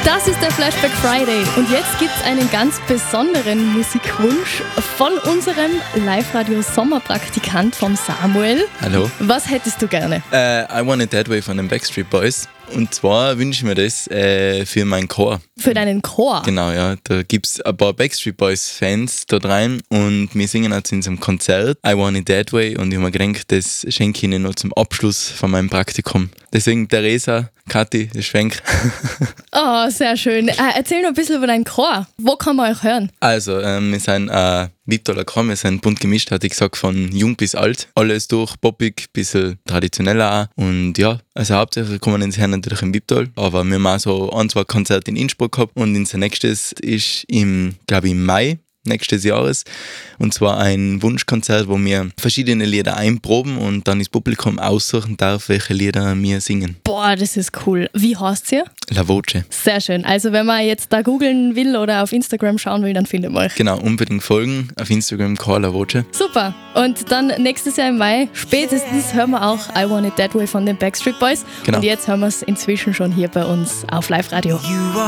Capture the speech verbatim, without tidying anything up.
Das ist der Flashback Friday und jetzt gibt es einen ganz besonderen Musikwunsch von unserem Live-Radio-Sommerpraktikant vom Samuel. Hallo. Was hättest du gerne? Äh, I Want It That Way von den Backstreet Boys. Und zwar wünsche ich mir das äh, für meinen Chor. Für deinen Chor? Genau, ja. Da gibt es ein paar Backstreet Boys Fans dort rein und wir singen jetzt in so einem Konzert I Want It That Way und ich habe mir gedacht, das schenke ich Ihnen noch zum Abschluss von meinem Praktikum. Deswegen Theresa, Kathi, das Schwenk. Oh, sehr schön. Äh, erzähl noch ein bisschen über deinen Chor. Wo kann man euch hören? Also, ähm, wir sind ein Viptaler Chor, wir sind bunt gemischt, hatte ich gesagt, von jung bis alt. Alles durch, poppig, bisschen traditioneller auch. Und ja, also hauptsächlich kommen wir ins Hören natürlich im Viptal, aber wir haben auch so ein, zwei Konzerte in Innsbruck gehabt und unser nächstes ist im, glaube ich, im Mai nächstes Jahres. Und zwar ein Wunschkonzert, wo wir verschiedene Lieder einproben und dann das Publikum aussuchen darf, welche Lieder wir singen. Boah, das ist cool. Wie heißt ihr? La Voce. Sehr schön. Also wenn man jetzt da googeln will oder auf Instagram schauen will, dann findet man euch. Genau, unbedingt folgen auf Instagram, Chor La Voce. Super. Und dann nächstes Jahr im Mai, spätestens, hören wir auch I Want It That Way von den Backstreet Boys. Genau. Und jetzt hören wir es inzwischen schon hier bei uns auf Live Radio.